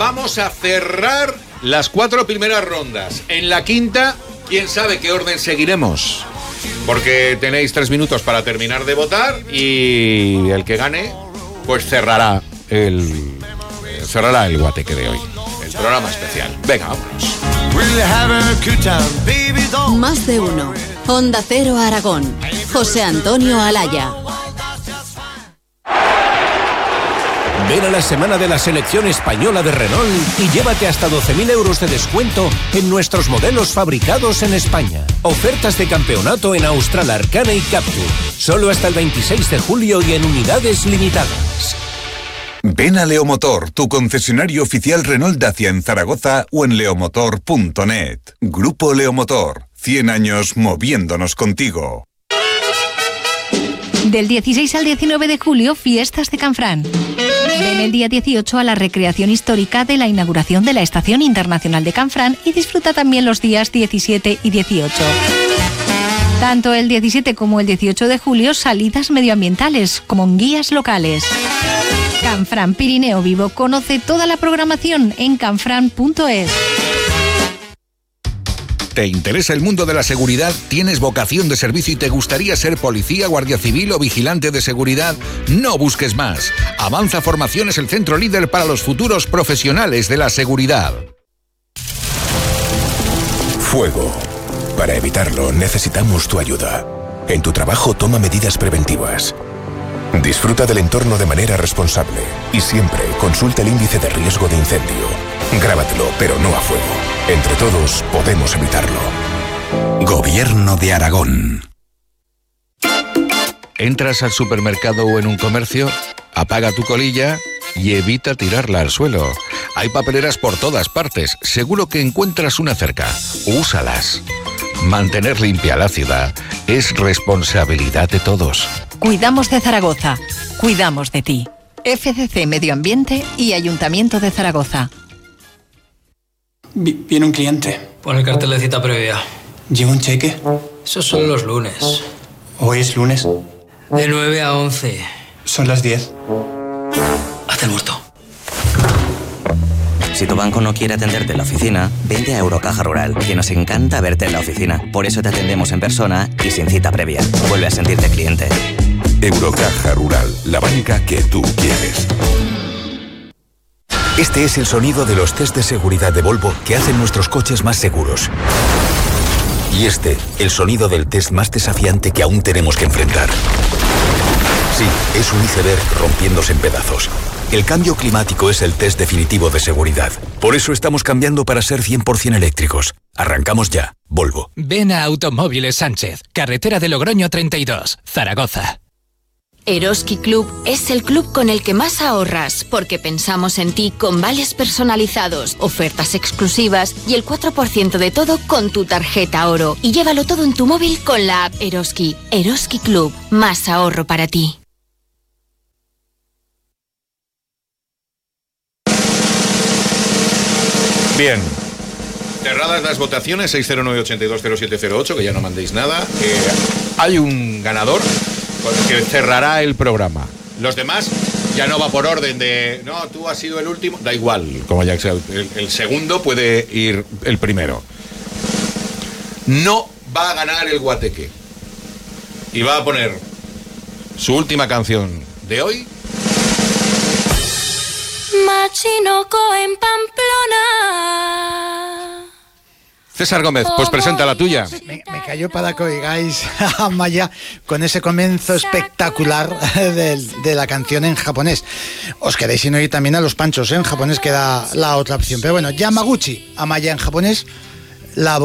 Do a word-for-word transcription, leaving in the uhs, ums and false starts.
vamos a cerrar las cuatro primeras rondas. En la quinta, quién sabe qué orden seguiremos. Porque tenéis tres minutos para terminar de votar y el que gane, pues cerrará el cerrará el guateque de hoy. El programa especial. Venga, vámonos. Más de uno. Onda Cero Aragón. José Antonio Alaya. Ven a la semana de la selección española de Renault y llévate hasta doce mil euros de descuento en nuestros modelos fabricados en España. Ofertas de campeonato en Austral, Arcana y Captur. Solo hasta el veintiséis de julio y en unidades limitadas. Ven a Leomotor, tu concesionario oficial Renault Dacia en Zaragoza o en leomotor punto net. Grupo Leomotor, cien años moviéndonos contigo. Del dieciséis al diecinueve de julio, fiestas de Canfrán. Ven el día dieciocho a la recreación histórica de la inauguración de la Estación Internacional de Canfrán y disfruta también los días diecisiete y dieciocho. Tanto el diecisiete como el dieciocho de julio, salidas medioambientales, como en guías locales. Canfrán Pirineo Vivo. Conoce toda la programación en canfrán punto es. ¿Te interesa el mundo de la seguridad? ¿Tienes vocación de servicio y te gustaría ser policía, guardia civil o vigilante de seguridad? No busques más. Avanza Formación es el centro líder para los futuros profesionales de la seguridad. Fuego. Para evitarlo necesitamos tu ayuda. En tu trabajo toma medidas preventivas. Disfruta del entorno de manera responsable y siempre consulta el índice de riesgo de incendio. Grábatelo, pero no a fuego. Entre todos podemos evitarlo. Gobierno de Aragón. Entras al supermercado o en un comercio, apaga tu colilla y evita tirarla al suelo. Hay papeleras por todas partes, seguro que encuentras una cerca. Úsalas. Mantener limpia la ciudad es responsabilidad de todos. Cuidamos de Zaragoza. Cuidamos de ti. F C C Medio Ambiente y Ayuntamiento de Zaragoza. Viene un cliente. Pon el cartel de cita previa. ¿Lleva un cheque? Esos son los lunes. ¿Hoy es lunes? De nueve a once. Son las diez. Hazte el muerto. Si tu banco no quiere atenderte en la oficina, vente a Eurocaja Rural, que nos encanta verte en la oficina. Por eso te atendemos en persona y sin cita previa. Vuelve a sentirte cliente. Eurocaja Rural, la banca que tú quieres. Este es el sonido de los test de seguridad de Volvo que hacen nuestros coches más seguros. Y este, el sonido del test más desafiante que aún tenemos que enfrentar. Sí, es un iceberg rompiéndose en pedazos. El cambio climático es el test definitivo de seguridad. Por eso estamos cambiando para ser cien por ciento eléctricos. Arrancamos ya, Volvo. Ven a Automóviles Sánchez, carretera de Logroño treinta y dos, Zaragoza. Eroski Club es el club con el que más ahorras, porque pensamos en ti con vales personalizados, ofertas exclusivas y el cuatro por ciento de todo con tu tarjeta oro. Y llévalo todo en tu móvil con la app Eroski. Eroski Club, más ahorro para ti. Bien. Cerradas las votaciones, seis cero nueve, ocho dos cero siete cero ocho, que ya no mandéis nada. Eh, hay un ganador que cerrará el programa. Los demás ya no va por orden de, no, tú has sido el último. Da igual, como ya sea, el, el segundo puede ir el primero. No va a ganar el guateque. Y va a poner su última canción de hoy. Machinoco en Pamplona. César Gómez, pues presenta la tuya. Me, me cayó para que oigáis a Maya con ese comienzo espectacular de, de la canción en japonés. Os queréis sin oír también a los Panchos, ¿eh? En japonés queda la otra opción. Pero bueno, Yamaguchi, Amaya en japonés, la